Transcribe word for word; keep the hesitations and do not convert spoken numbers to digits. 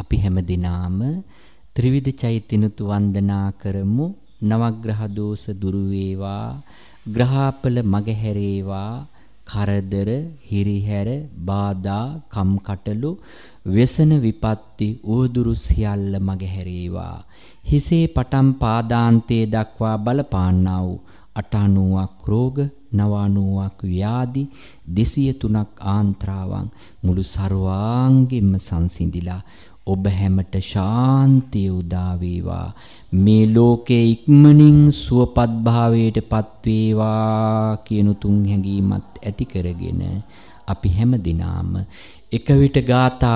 අපි හැම දිනාම ත්‍රිවිධ චෛත්‍යනුත් වන්දනා කරමු. නවග්‍රහ දෝෂ දුරු වේවා, ග්‍රහපල මගහැරේවා, කරදර, හිරිහැර, බාධා, කම්කටොළු, व्यसन විපත්ති උවදුරු සියල්ල මගහැරේවා. හිසේ පටන් පාදාන්තයේ දක්වා බලපාන්නා වූ අටානුවක් රෝග, නවානුවක් ව්‍යාධි, දෙසිය තුනක් ආන්ත්‍රාවන් මුළු සර්වාංගෙම සංසිඳිලා ඔබ හැමට ශාන්තිය උදා වේවා. මේ ලෝකයේ ඉක්මනින් සුවපත් භාවයට පත් වේවා කියන තුන් හැඟීමත් ඇති කරගෙන අපි හැම දිනාම එක විට ගාථා